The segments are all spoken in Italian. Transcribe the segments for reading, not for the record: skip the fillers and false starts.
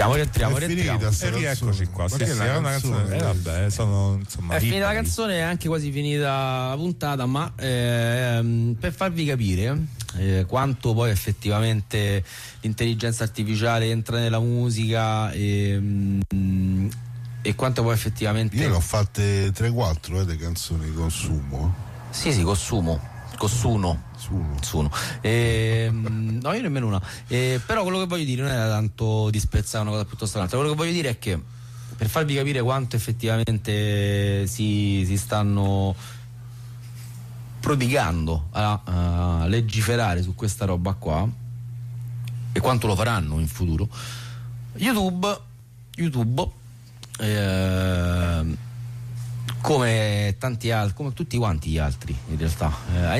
Rientriamo. E rieccoci qua. Sì, era una canzone. Vabbè, sono insomma. È finita la canzone, è anche quasi finita la puntata, ma per farvi capire quanto poi effettivamente l'intelligenza artificiale entra nella musica e quanto poi effettivamente. Io ne ho fatte 3-4 le canzoni di consumo. Sì, Consuno. No, io nemmeno una. Però quello che voglio dire non era tanto disprezzare una cosa piuttosto che un'altra. Quello che voglio dire è che per farvi capire quanto effettivamente si stanno prodigando a legiferare su questa roba qua e quanto lo faranno in futuro, YouTube come tanti altri, come tutti quanti gli altri in realtà,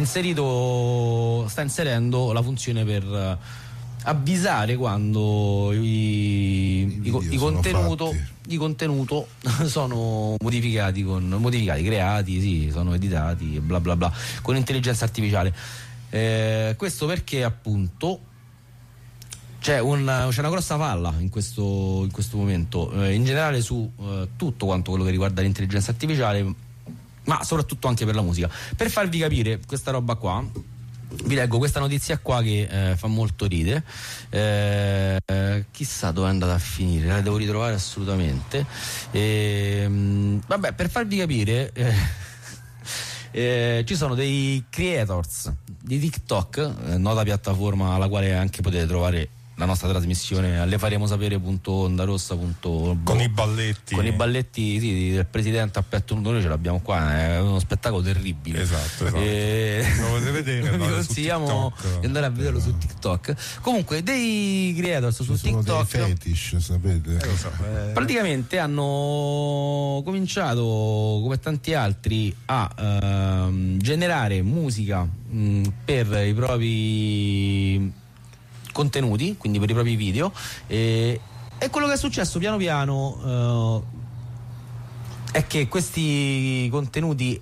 sta inserendo la funzione per avvisare quando i contenuto sono modificati, creati, sì, sono editati e bla bla bla con intelligenza artificiale. Questo perché appunto c'è una grossa falla in questo momento, in generale su tutto quanto quello che riguarda l'intelligenza artificiale, ma soprattutto anche per la musica. Per farvi capire questa roba qua, vi leggo questa notizia qua che fa molto ridere. Chissà dove è andata a finire, la devo ritrovare assolutamente. Vabbè, per farvi capire, ci sono dei creators di TikTok, nota piattaforma alla quale anche potete trovare la nostra trasmissione alle faremosapere.ondarossa.com con i balletti sì, del presidente a petto nudo. Noi ce l'abbiamo qua, è uno spettacolo terribile. Esatto. Lo potete vedere. Vi consigliamo di andare a vederlo su TikTok. Comunque dei creators su TikTok dei fetish, sapete? Praticamente hanno cominciato come tanti altri a generare musica per i propri contenuti, quindi per i propri video, e quello che è successo piano piano è che questi contenuti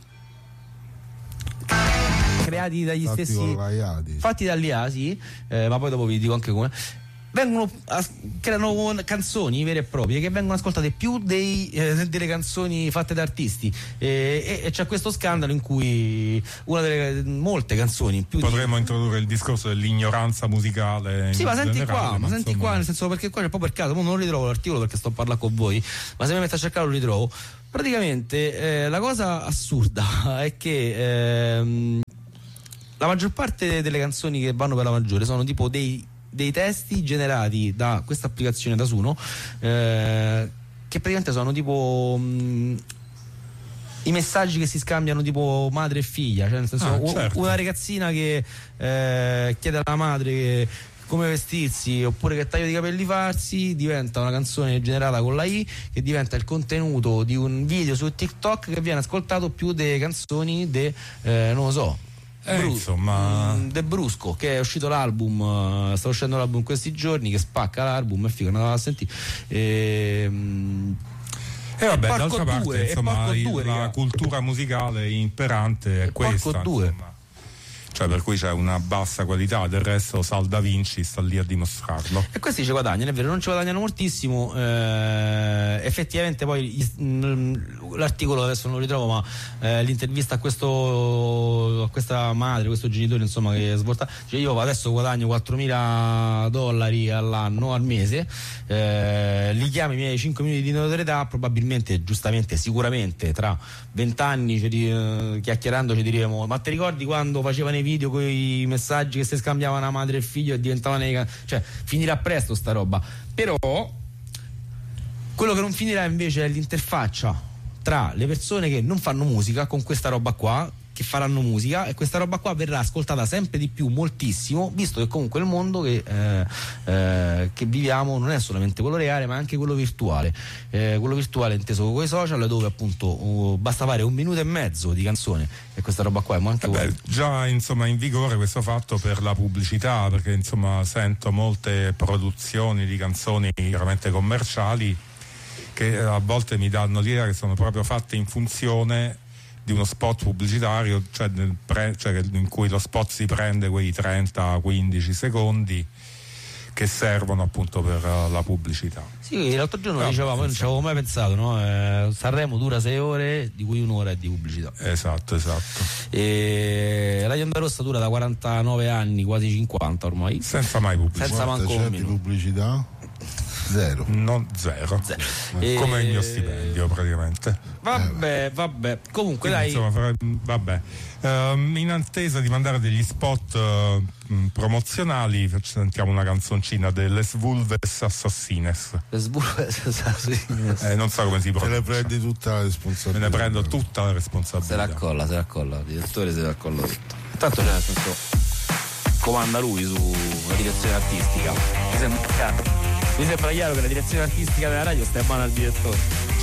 creati dagli stessi, fatti dall'IA, sì, ma poi dopo vi dico anche come, creano canzoni vere e proprie che vengono ascoltate più delle canzoni fatte da artisti, e c'è questo scandalo in cui una delle molte canzoni potremmo introdurre il discorso dell'ignoranza musicale. Sì, ma senti qua, nel senso, perché qua c'è proprio per caso, non ritrovo l'articolo perché sto a parlare con voi, ma se mi metto a cercare lo ritrovo. Praticamente la cosa assurda è che la maggior parte delle canzoni che vanno per la maggiore sono tipo dei testi generati da questa applicazione da Suno, che praticamente sono tipo i messaggi che si scambiano tipo madre e figlia, cioè nel senso certo. Una ragazzina che chiede alla madre come vestirsi oppure che taglio di capelli farsi, diventa una canzone generata con la I che diventa il contenuto di un video su TikTok che viene ascoltato più delle canzoni non lo so, insomma, De Brusco, che è uscito l'album, sta uscendo l'album questi giorni, che spacca l'album, è figo, andate a sentire. E vabbè, d'altra parte, insomma, la cultura musicale imperante è questa, insomma. Cioè, per cui c'è una bassa qualità, del resto Sal Da Vinci sta lì a dimostrarlo. E questi ci guadagnano, è vero, non ci guadagnano moltissimo, effettivamente poi l'articolo adesso non lo ritrovo, ma l'intervista a questa madre, questo genitore, insomma, che svolta, cioè io adesso guadagno $4.000 all'anno, al mese, li chiami i miei 5 minuti di notorietà, probabilmente, giustamente, sicuramente tra 20 anni chiacchierando ci diremo: ma ti ricordi quando facevano i video con i messaggi che si scambiavano a madre e figlio e diventavano, cioè finirà presto sta roba. Però quello che non finirà invece è l'interfaccia tra le persone che non fanno musica con questa roba qua, che faranno musica, e questa roba qua verrà ascoltata sempre di più, moltissimo, visto che comunque il mondo che viviamo non è solamente quello reale ma anche quello virtuale, quello virtuale inteso con i social, dove appunto basta fare 1 minuto e mezzo di canzone e questa roba qua è anche già insomma in vigore questo fatto per la pubblicità, perché insomma sento molte produzioni di canzoni veramente commerciali che a volte mi danno l'idea che sono proprio fatte in funzione di uno spot pubblicitario, cioè in cui lo spot si prende quei 30-15 secondi che servono appunto per la pubblicità. Sì, l'altro giorno dicevamo, non ci avevo mai pensato, no? Sanremo dura 6 ore, di cui un'ora è di pubblicità. Esatto. E Radio Onda Rossa dura da 49 anni, quasi 50 ormai. Senza mai pubblicità. Senza manco un di minuto. pubblicità? Zero. Non zero. Come il mio stipendio praticamente. Vabbè. Comunque Quindi, dai. insomma, vabbè. In attesa di mandare degli spot promozionali, sentiamo una canzoncina delle Vulves Assassines. Non so come si Te pronuncia. ne prendi tutta la Me responsabilità. ne prendo tutta la Se responsabilità. la accolla, il direttore se la accolla tutto. Tanto nel senso comanda lui sulla direzione artistica. Mi sembra chiaro che la direzione artistica della radio sta in mano al direttore.